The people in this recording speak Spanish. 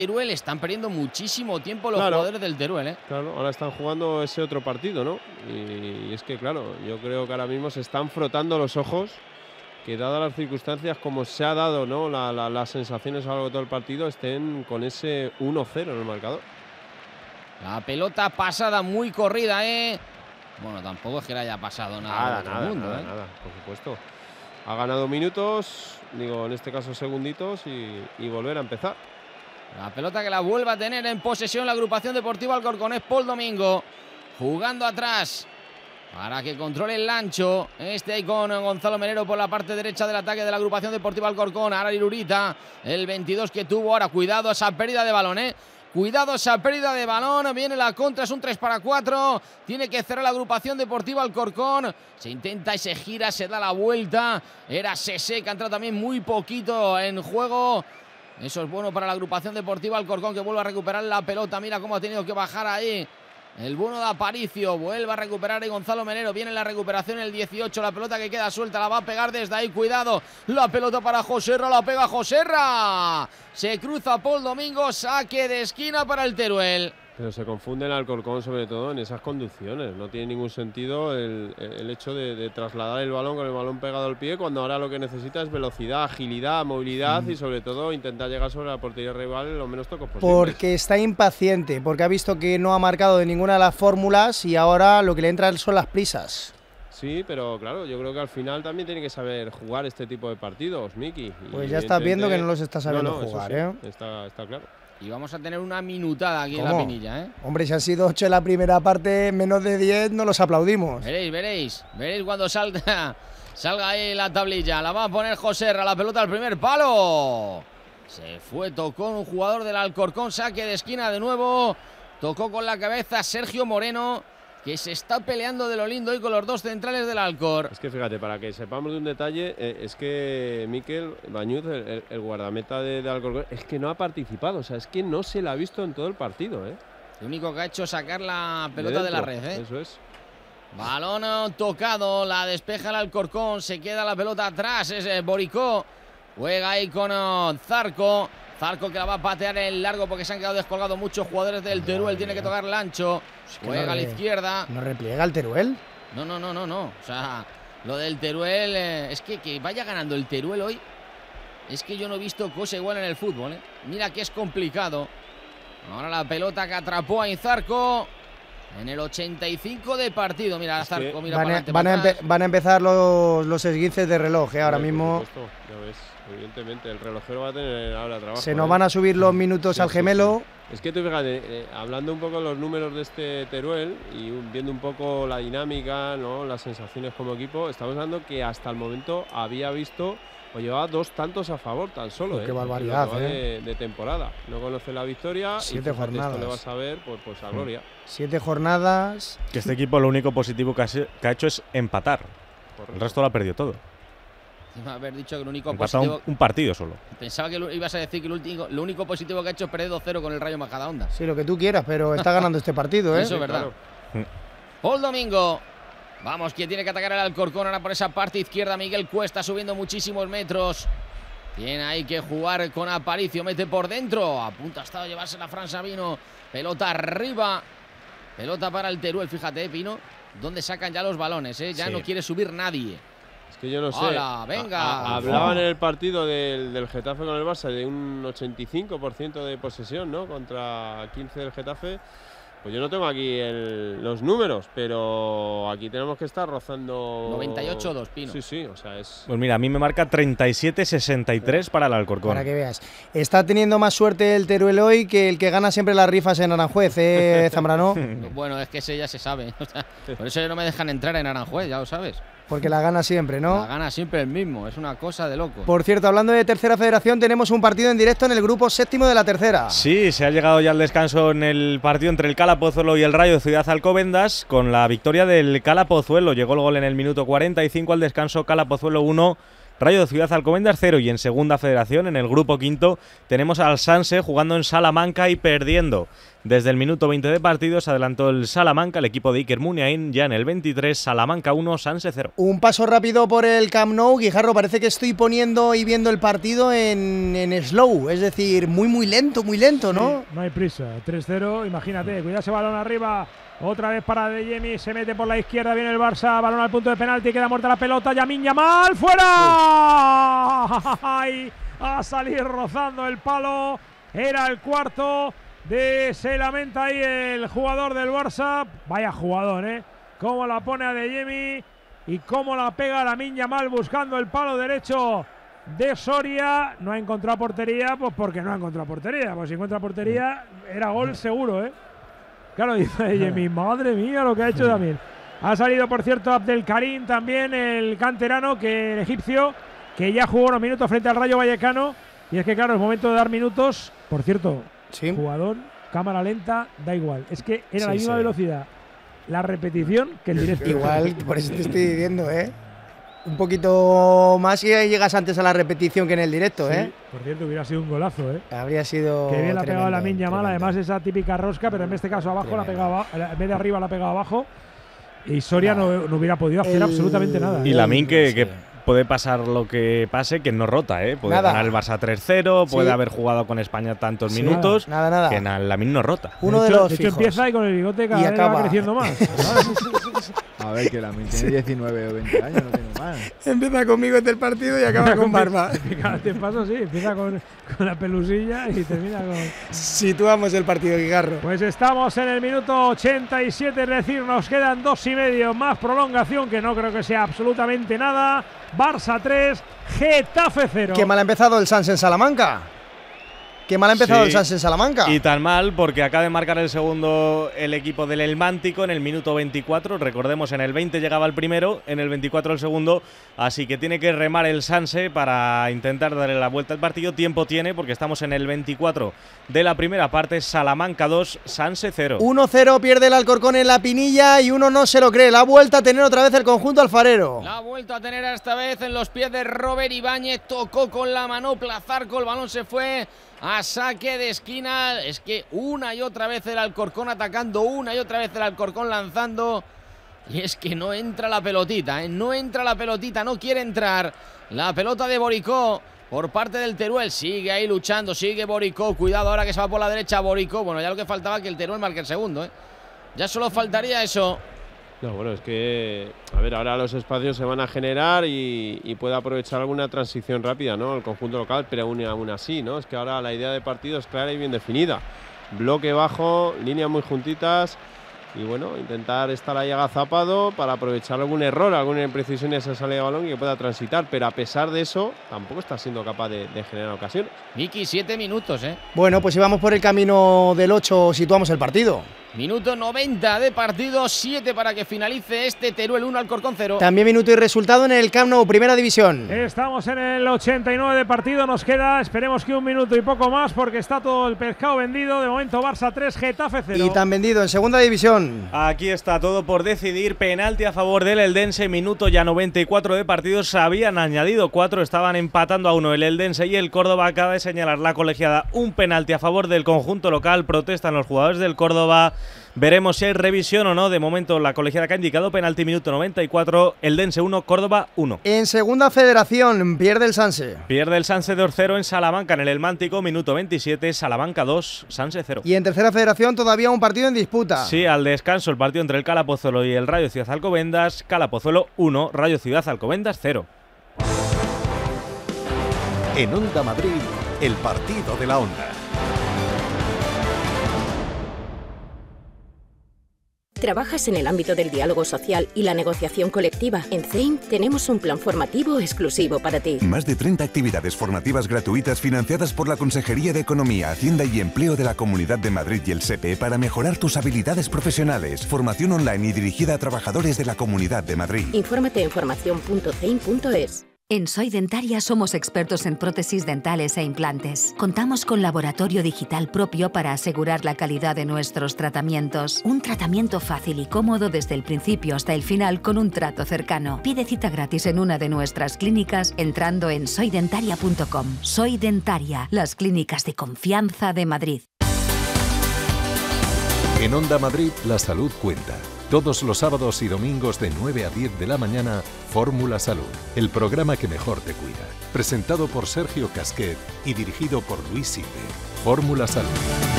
Teruel están perdiendo muchísimo tiempo los jugadores del Teruel, ¿eh? Claro, ahora están jugando ese otro partido, ¿no? Y es que, claro, yo creo que ahora mismo se están frotando los ojos, que dadas las circunstancias como se ha dado, ¿no? Las sensaciones a lo largo de todo el partido, estén con ese 1-0 en el marcador. La pelota pasada muy corrida, ¿eh? Bueno, tampoco es que le haya pasado nada. Nada, por supuesto. Ha ganado minutos, digo, en este caso segunditos, y volver a empezar. La pelota que la vuelva a tener en posesión la agrupación deportiva Alcorcón. Es Pol Domingo jugando atrás para que controle el Lancho. Ahí con Gonzalo Melero por la parte derecha del ataque de la agrupación deportiva Alcorcón. Ahora Irurita, el 22 que tuvo. Ahora cuidado a esa pérdida de balón, ¿eh? Cuidado esa pérdida de balón. Viene la contra, es un 3-4. Tiene que cerrar la agrupación deportiva Alcorcón. Se intenta y se gira, se da la vuelta. Era Sese, que ha entrado también muy poquito en juego. Eso es bueno para la agrupación deportiva Alcorcón, que vuelve a recuperar la pelota. Mira cómo ha tenido que bajar ahí el bueno de Aparicio. Vuelve a recuperar ahí Gonzalo Melero. Viene la recuperación el 18. La pelota que queda suelta la va a pegar desde ahí. Cuidado. La pelota para Joserra. La pega Joserra. Se cruza Pol Domingo. Saque de esquina para el Teruel. Pero se confunde el Alcorcón sobre todo en esas conducciones. No tiene ningún sentido el hecho de trasladar el balón con el balón pegado al pie, cuando ahora lo que necesita es velocidad, agilidad, movilidad y sobre todo intentar llegar sobre la portería rival lo menos tocos posible. Porque está impaciente, porque ha visto que no ha marcado de ninguna de las fórmulas y ahora lo que le entran son las prisas. Sí, pero claro, yo creo que al final también tiene que saber jugar este tipo de partidos, Miki. Pues ya estás viendo que no los está sabiendo jugar, eso sí, está claro. Y vamos a tener una minutada aquí en la Pinilla, ¿eh? Hombre, si han sido 8 en la primera parte, menos de 10 no los aplaudimos. Veréis cuando salga ahí la tablilla. La va a poner Joserra, la pelota al primer palo. Se fue, tocó un jugador del Alcorcón, saque de esquina de nuevo. Tocó con la cabeza Sergio Moreno, que se está peleando de lo lindo hoy con los dos centrales del Alcor. Es que fíjate, para que sepamos de un detalle, es que Mikel Bañuz, el guardameta de Alcorcón, es que no ha participado, o sea, es que no se la ha visto en todo el partido, ¿eh? Lo único que ha hecho es sacar la pelota de la red, ¿eh? Eso es. Balón tocado, la despeja el Alcorcón, se queda la pelota atrás, es Boricó. Juega ahí con Zarco. Zarco que la va a patear en largo porque se han quedado descolgados muchos jugadores del Teruel. Tiene que tocar el ancho. Juega a la izquierda. ¿No repliega el Teruel? No. O sea, lo del Teruel, es que vaya ganando el Teruel hoy. Es que yo no he visto cosa igual en el fútbol, ¿eh? Mira que es complicado. Ahora la pelota que atrapó a Zarco en el 85 de partido. Mira, Zarco, mira para adelante. Van a empezar los esguinces de reloj, ahora mismo. Ya ves, evidentemente, el relojero va a tener ahora trabajo. Se nos van a subir los minutos al gemelo. Sí. Es que tú fíjate, hablando un poco de los números de este Teruel y viendo un poco la dinámica, ¿no?, las sensaciones como equipo, estamos hablando que hasta el momento había visto o llevaba 2 tantos a favor tan solo. Qué barbaridad, de temporada. No conoce la victoria. 7 jornadas. Esto le vas a ver pues a gloria. 7 jornadas. Que este equipo lo único positivo que ha hecho es empatar. El resto lo ha perdido todo. Haber dicho que lo único positivo, un partido solo. Pensaba que ibas a decir que lo único positivo que ha hecho es perder 2-0 con el Rayo Majadahonda. Sí, lo que tú quieras, pero está ganando este partido, ¿eh? Eso es verdad. Claro. Pol Domingo. Vamos, que tiene que atacar el Alcorcón ahora por esa parte izquierda. Miguel Cuesta subiendo muchísimos metros. Tiene ahí que jugar con Aparicio. Mete por dentro. A punto ha estado de llevarse la Fran Sabino. Pelota arriba. Pelota para el Teruel. Fíjate, Pino, dónde sacan ya los balones, ¿eh? Ya no quiere subir nadie. Es que yo no sé. ¡Hola, venga! Hablaban en el partido del Getafe con el Barça de un 85% de posesión, ¿no?, contra 15 del Getafe. Pues yo no tengo aquí los números, pero aquí tenemos que estar rozando 98-2, Pino. Sí, o sea, es... Pues mira, a mí me marca 37-63 para el Alcorcón. Para que veas. Está teniendo más suerte el Teruel hoy que el que gana siempre las rifas en Aranjuez, ¿eh, Zambrano? Bueno, es que ese ya se sabe. O sea, por eso no me dejan entrar en Aranjuez, ya lo sabes. Porque la gana siempre, ¿no? La gana siempre el mismo, es una cosa de loco. Por cierto, hablando de Tercera Federación, tenemos un partido en directo en el grupo 7º de la tercera. Sí, se ha llegado ya al descanso en el partido entre el Cala Pozuelo y el Rayo de Ciudad Alcobendas, con la victoria del Cala Pozuelo. Llegó el gol en el minuto 45 al descanso. Cala Pozuelo 1, Rayo de Ciudad Alcobendas 0. Y en Segunda Federación, en el grupo 5, tenemos al Sanse jugando en Salamanca y perdiendo Desde el minuto 20 de partido se adelantó el Salamanca, el equipo de Iker Muniain, ya en el 23, Salamanca 1, Sanse 0. Un paso rápido por el Camp Nou, Guijarro, parece que estoy poniendo y viendo el partido en slow, es decir, muy lento, ¿no? Sí, no hay prisa, 3-0, imagínate, cuidado ese balón arriba, otra vez para De Jemi, se mete por la izquierda, viene el Barça, balón al punto de penalti, queda muerta la pelota, Lamine Yamal, ¡fuera! ¡Ay! A salir rozando el palo, era el cuarto. Se lamenta ahí el jugador del Barça. Vaya jugador, cómo la pone a De Jemi y cómo la pega Lamine Yamal buscando el palo derecho de Soria. No ha encontrado portería, pues porque no ha encontrado portería. Pues si encuentra portería, era gol seguro, Claro, dice De Jemi, madre mía lo que ha hecho también. Ha salido, por cierto, Abdelkarim también, el canterano, el egipcio, que ya jugó unos minutos frente al Rayo Vallecano. Y es que, claro, es momento de dar minutos. Por cierto, sí. Jugador, cámara lenta, da igual. Es que era la misma velocidad la repetición que el directo. Igual, por eso te estoy diciendo, un poquito más y llegas antes a la repetición que en el directo, sí, por cierto, hubiera sido un golazo, Habría sido. Que bien la ha pegado Lamine Yamal, además esa típica rosca, pero en este caso abajo la pegaba, en vez de arriba la pegaba abajo. Y Soria no hubiera podido hacer absolutamente nada. Y Lamine que puede pasar lo que pase, que no rota, puede ganar el Barça 3-0, puede haber jugado con España tantos minutos, nada. que Lamine no rota. Uno de los hecho empieza y con el bigote cada vez va creciendo más. A ver, que Lamine tiene 19 o 20 años, no tiene más. Empieza conmigo desde el partido y acaba con barba. Cada paso sí, empieza con la pelusilla y termina con… Situamos el partido, Guijarro. Pues estamos en el minuto 87, es decir, nos quedan 2,5 más prolongación, que no creo que sea absolutamente nada. Barça 3, Getafe 0. Qué mal ha empezado el Sanse en Salamanca. Qué mal ha empezado el Sanse en Salamanca. Y tan mal porque acaba de marcar el segundo el equipo del Elmántico en el minuto 24. Recordemos, en el 20 llegaba el primero, en el 24 el segundo. Así que tiene que remar el Sanse para intentar darle la vuelta al partido. Tiempo tiene porque estamos en el 24 de la primera parte. Salamanca 2, Sanse 0. 1-0 pierde el Alcorcón en la Pinilla y uno no se lo cree. La vuelta a tener otra vez el conjunto alfarero. La ha vuelto a tener esta vez en los pies de Robert Ibáñez. Tocó con la manopla Zarco, el balón se fue a saque de esquina. Es que una y otra vez el Alcorcón atacando, una y otra vez el Alcorcón lanzando. Y es que no entra la pelotita, no entra la pelotita, no quiere entrar. La pelota de Boricó por parte del Teruel. Sigue ahí luchando, sigue Boricó. Cuidado ahora que se va por la derecha Boricó. Bueno, ya lo que faltaba que el Teruel marque el segundo, Ya solo faltaría eso. No, bueno, es que, a ver, ahora los espacios se van a generar y puede aprovechar alguna transición rápida, ¿no? El conjunto local, pero aún así, ¿no? Es que ahora la idea de partido es clara y bien definida. Bloque bajo, líneas muy juntitas y, bueno, intentar estar ahí agazapado para aprovechar algún error, alguna imprecisión en esa salida de balón y que pueda transitar. Pero a pesar de eso, tampoco está siendo capaz de generar ocasiones. Miki, 7 minutos, Bueno, pues si vamos por el camino del 8, situamos el partido. Minuto 90 de partido, 7 para que finalice este Teruel 1, Alcorcón 0. También minuto y resultado en el Camp Nou, Primera División. Estamos en el 89 de partido, nos queda, esperemos que un minuto y poco más porque está todo el pescado vendido. De momento Barça 3, Getafe 0. Y tan vendido en Segunda División. Aquí está todo por decidir, penalti a favor del Eldense, minuto ya 94 de partido, se habían añadido 4, estaban empatando a 1 el Eldense y el Córdoba. Acaba de señalar la colegiada un penalti a favor del conjunto local, protestan los jugadores del Córdoba. Veremos si hay revisión o no. De momento la colegiada que ha indicado penalti, minuto 94, Eldense 1, Córdoba 1. En Segunda Federación pierde el Sanse. Pierde el Sanse 2-0 en Salamanca, en el Elmántico, minuto 27, Salamanca 2, Sanse 0. Y en Tercera Federación todavía un partido en disputa. Sí, al descanso el partido entre el Cala Pozuelo y el Rayo Ciudad Alcobendas. Cala Pozuelo 1, Rayo Ciudad Alcobendas 0. En Onda Madrid, el partido de la Onda. ¿Trabajas en el ámbito del diálogo social y la negociación colectiva? En CEIM tenemos un plan formativo exclusivo para ti. Más de 30 actividades formativas gratuitas financiadas por la Consejería de Economía, Hacienda y Empleo de la Comunidad de Madrid y el SEPE para mejorar tus habilidades profesionales. Formación online y dirigida a trabajadores de la Comunidad de Madrid. Infórmate en formacion.ceim.es. En Soy Dentaria somos expertos en prótesis dentales e implantes. Contamos con laboratorio digital propio para asegurar la calidad de nuestros tratamientos. Un tratamiento fácil y cómodo desde el principio hasta el final con un trato cercano. Pide cita gratis en una de nuestras clínicas entrando en soydentaria.com. Soy Dentaria, las clínicas de confianza de Madrid. En Onda Madrid, la salud cuenta. Todos los sábados y domingos de 9 a 10 de la mañana, Fórmula Salud, el programa que mejor te cuida. Presentado por Sergio Casquet y dirigido por Luis Silve. Fórmula Salud.